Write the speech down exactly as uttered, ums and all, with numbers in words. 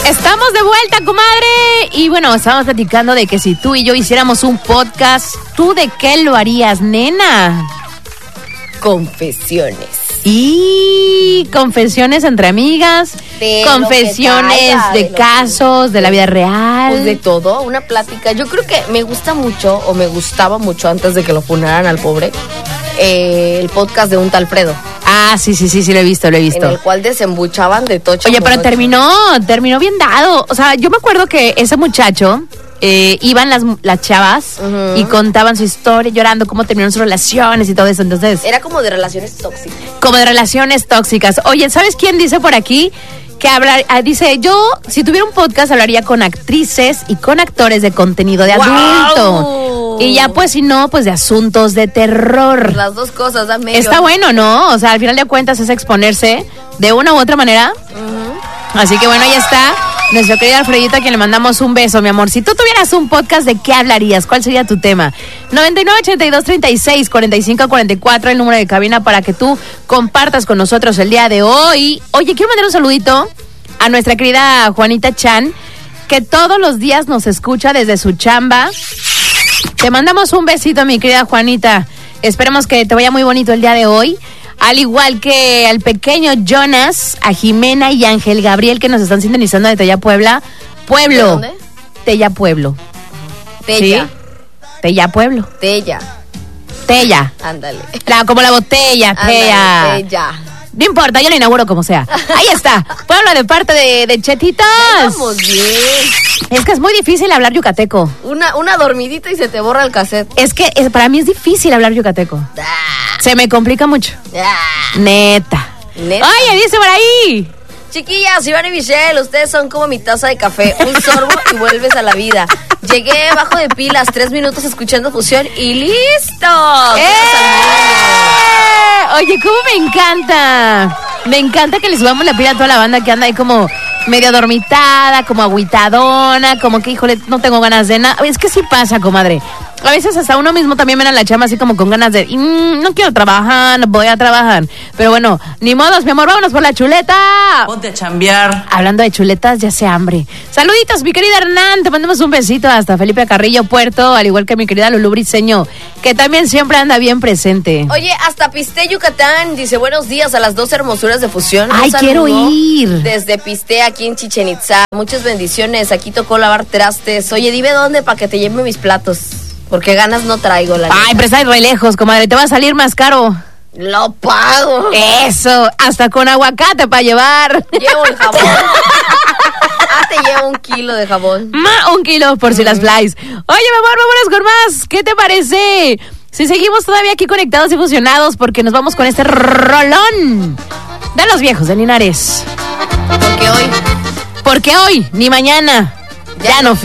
Estamos de vuelta, comadre. Y bueno, estábamos platicando de que si tú y yo hiciéramos un podcast, ¿tú de qué lo harías, nena? Confesiones. Y confesiones entre amigas, de confesiones caiga, de, de casos, de la vida real. Pues de todo, una plática. Yo creo que me gusta mucho, o me gustaba mucho antes de que lo funaran al pobre, eh, el podcast de un tal Fredo. Ah, sí, sí, sí, sí, lo he visto, lo he visto. En el cual desembuchaban de tocho. Oye, pero terminó, terminó bien dado. O sea, yo me acuerdo que ese muchacho... Eh, iban las, las chavas uh-huh. y contaban su historia, llorando cómo terminaron sus relaciones y todo eso. Entonces era como de relaciones tóxicas. Como de relaciones tóxicas. Oye, ¿sabes quién dice por aquí? Que hablar, dice, yo, si tuviera un podcast, hablaría con actrices y con actores de contenido de wow. adulto. Y ya, pues, si no, pues de asuntos de terror. Las dos cosas, dame. Está bueno, ¿no? O sea, al final de cuentas es exponerse de una u otra manera. Uh-huh. Así que bueno, ahí está nuestro querido Alfredito, a quien le mandamos un beso, mi amor. Si tú tuvieras un podcast, ¿de qué hablarías? ¿Cuál sería tu tema? noventa y nueve, ochenta y dos, treinta y seis, cuarenta y cinco, cuarenta y cuatro, el número de cabina para que tú compartas con nosotros el día de hoy. Oye, quiero mandar un saludito a nuestra querida Juanita Chan, que todos los días nos escucha desde su chamba. Te mandamos un besito, mi querida Juanita. Esperemos que te vaya muy bonito el día de hoy. Al igual que al pequeño Jonas, a Jimena y Ángel Gabriel, que nos están sintonizando de Tella Puebla. Pueblo. ¿De dónde? Tella Pueblo. Tella. ¿Sí? Tella Pueblo. Tella. Tella. Ándale. La, como la botella, Tella. Tella. No importa, yo la inauguro como sea. Ahí está. Pueblo de parte de, de Chetitas. Vamos bien. Es que es muy difícil hablar yucateco. Una, una dormidita y se te borra el cassette. Es que es, para mí es difícil hablar yucateco. Ah. Se me complica mucho. Ah. Neta. Neta. Oye, dice por ahí. Chiquillas, Iván y Michelle, ustedes son como mi taza de café. Un sorbo y vuelves a la vida. Llegué bajo de pilas, tres minutos escuchando Fusión y ¡listo! ¡Eh! Oye, cómo me encanta. Me encanta que le subamos la pila a toda la banda que anda ahí como medio dormitada, como agüitadona, como que, híjole, no tengo ganas de nada. Es que sí pasa, comadre. A veces hasta uno mismo también ven a la chama así como con ganas de, mmm, no quiero trabajar, no voy a trabajar. Pero bueno, ni modos, mi amor, vámonos por la chuleta. Ponte a chambear. Hablando de chuletas, ya se hambre. Saluditos, mi querida Hernán, te mandamos un besito hasta Felipe Carrillo Puerto, al igual que mi querida Lulú Briceño, que también siempre anda bien presente. Oye, hasta Pisté, Yucatán, dice buenos días a las dos hermosuras de Fusión. Ay, quiero ir. Desde Pisté, aquí en Chichen Itzá. Muchas bendiciones, aquí tocó lavar trastes. Oye, dime dónde para que te lleve mis platos. Porque ganas no traigo, la Ay, neta. Pero está re lejos, comadre. Te va a salir más caro. Lo pago. Eso, hasta con aguacate para llevar. Llevo el jabón. Ah, te llevo un kilo de jabón. Ma, un kilo por si mm. las flies. Oye, mi amor, vámonos con más. ¿Qué te parece? Si seguimos todavía aquí conectados y fusionados, porque nos vamos con este rolón de los viejos de Linares. Porque hoy. Porque hoy, ni mañana, ya, ya no